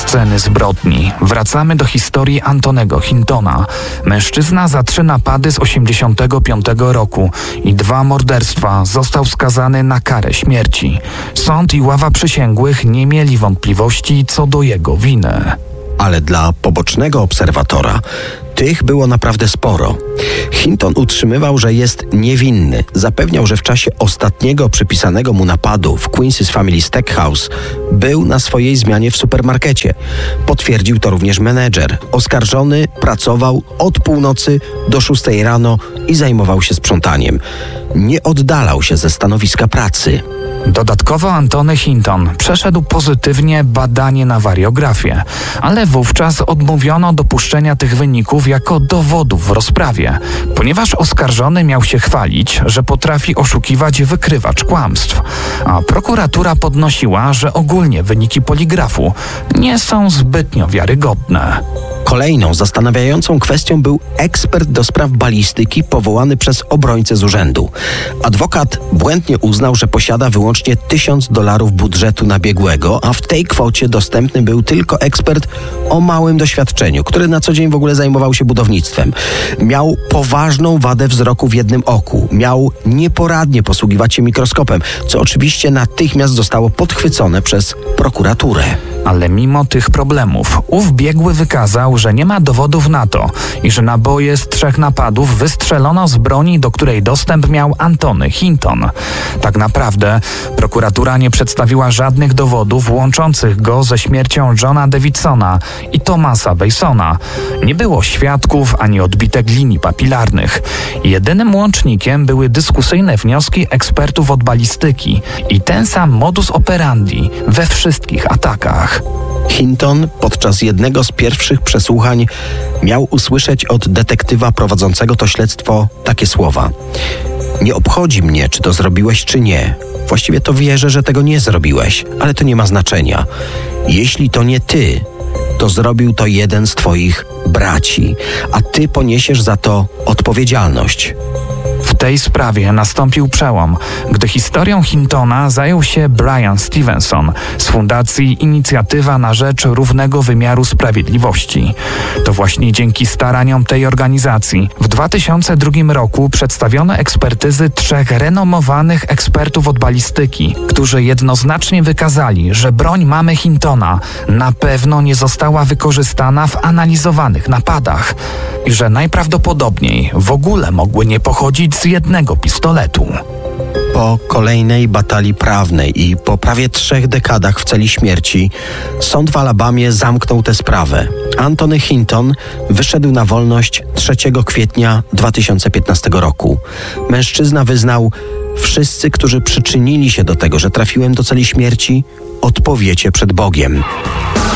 Sceny zbrodni. Wracamy do historii Antonego Hintona. Mężczyzna za 3 napady z 1985 roku i 2 morderstwa został skazany na karę śmierci. Sąd i ława przysięgłych nie mieli wątpliwości co do jego winy. Ale dla pobocznego obserwatora tych było naprawdę sporo. Hinton utrzymywał, że jest niewinny. Zapewniał, że w czasie ostatniego przypisanego mu napadu w Queen's Family Steakhouse był na swojej zmianie w supermarkecie. Potwierdził to również menedżer. Oskarżony pracował od północy do 6 rano i zajmował się sprzątaniem. Nie oddalał się ze stanowiska pracy. Dodatkowo Antony Hinton przeszedł pozytywnie badanie na wariografię, ale wówczas odmówiono dopuszczenia tych wyników jako dowodów w rozprawie, ponieważ oskarżony miał się chwalić, że potrafi oszukiwać wykrywacz kłamstw, a prokuratura podnosiła, że ogólnie wyniki poligrafu nie są zbytnio wiarygodne. Kolejną zastanawiającą kwestią był ekspert do spraw balistyki powołany przez obrońcę z urzędu. Adwokat błędnie uznał, że posiada wyłącznie $1000 budżetu na biegłego, a w tej kwocie dostępny był tylko ekspert o małym doświadczeniu, który na co dzień w ogóle zajmował się budownictwem. Miał poważną wadę wzroku w jednym oku. Miał nieporadnie posługiwać się mikroskopem, co oczywiście natychmiast zostało podchwycone przez prokuraturę. Ale mimo tych problemów ów biegły wykazał, że nie ma dowodów na to i że naboje z 3 napadów wystrzelono z broni, do której dostęp miał Antony Hinton. Tak naprawdę prokuratura nie przedstawiła żadnych dowodów łączących go ze śmiercią Johna Davidsona i Thomasa Wasona. Nie było świadków ani odbitek linii papilarnych. Jedynym łącznikiem były dyskusyjne wnioski ekspertów od balistyki i ten sam modus operandi we wszystkich atakach. Hinton podczas jednego z pierwszych przesłuchań miał usłyszeć od detektywa prowadzącego to śledztwo takie słowa: nie obchodzi mnie, czy to zrobiłeś, czy nie. Właściwie to wierzę, że tego nie zrobiłeś, ale to nie ma znaczenia. Jeśli to nie ty, to zrobił to jeden z twoich braci, a ty poniesiesz za to odpowiedzialność. W tej sprawie nastąpił przełom, gdy historią Hintona zajął się Brian Stevenson z fundacji Inicjatywa na rzecz Równego Wymiaru Sprawiedliwości. To właśnie dzięki staraniom tej organizacji w 2002 roku przedstawiono ekspertyzy 3 renomowanych ekspertów od balistyki, którzy jednoznacznie wykazali, że broń mamy Hintona na pewno nie została wykorzystana w analizowanych napadach i że najprawdopodobniej w ogóle mogły nie pochodzić z jednego pistoletu. Po kolejnej batalii prawnej i po prawie 3 dekadach w celi śmierci, sąd w Alabamie zamknął tę sprawę. Antony Hinton wyszedł na wolność 3 kwietnia 2015 roku. Mężczyzna wyznał: wszyscy, którzy przyczynili się do tego, że trafiłem do celi śmierci, odpowiecie przed Bogiem.